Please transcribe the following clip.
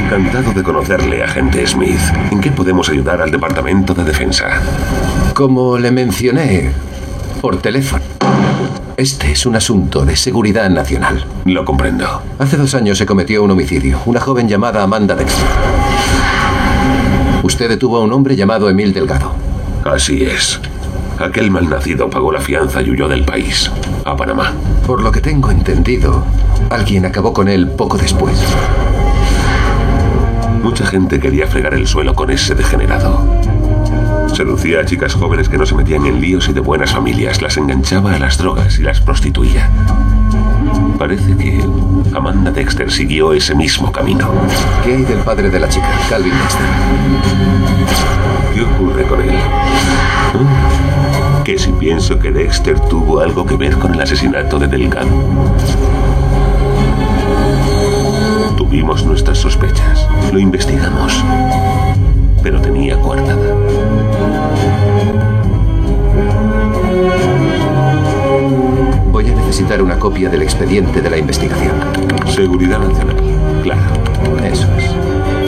Encantado de conocerle, agente Smith. ¿En qué podemos ayudar al Departamento de Defensa? Como le mencioné por teléfono, este es un asunto de seguridad nacional. Lo comprendo. Hace 2 años se cometió un homicidio. Una joven llamada Amanda Dexter. Usted detuvo a un hombre llamado Emil Delgado. Así es. Aquel malnacido pagó la fianza y huyó del país, a Panamá. Por lo que tengo entendido, alguien acabó con él poco después. Mucha gente quería fregar el suelo con ese degenerado. Seducía a chicas jóvenes que no se metían en líos y de buenas familias. Las enganchaba a las drogas y las prostituía. Parece que Amanda Dexter siguió ese mismo camino. ¿Qué hay del padre de la chica, Calvin Dexter? ¿Qué ocurre con él? Que si pienso que Dexter tuvo algo que ver con el asesinato de Delgado. Tuvimos nuestras sospechas. Lo investigamos. Pero tenía coartada. Voy a necesitar una copia del expediente de la investigación. Seguridad Nacional. Claro. Eso es.